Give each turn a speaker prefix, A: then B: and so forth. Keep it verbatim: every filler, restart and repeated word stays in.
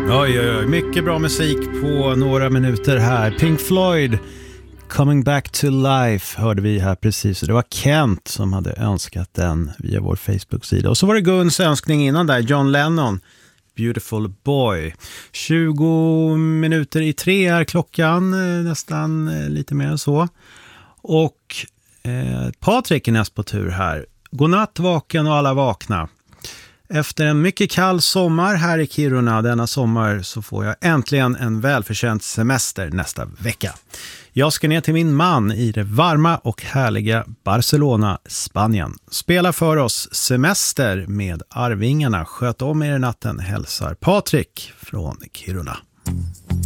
A: Oj, oj, oj. Mycket bra musik på några minuter här. Pink Floyd, Coming Back to Life hörde vi här precis. Det var Kent som hade önskat den via vår Facebook-sida. Och så var det Guns önskning innan där, John Lennon, Beautiful Boy. tjugo minuter i tre är klockan, nästan lite mer än så. Och eh, Patrik är näst på tur här. Godnatt vaken och alla vakna. Efter en mycket kall sommar här i Kiruna denna sommar så får jag äntligen en välförtjänt semester nästa vecka. Jag ska ner till min man i det varma och härliga Barcelona, Spanien. Spela för oss Semester med Arvingarna. Sköt om er i natten, hälsar Patrik från Kiruna.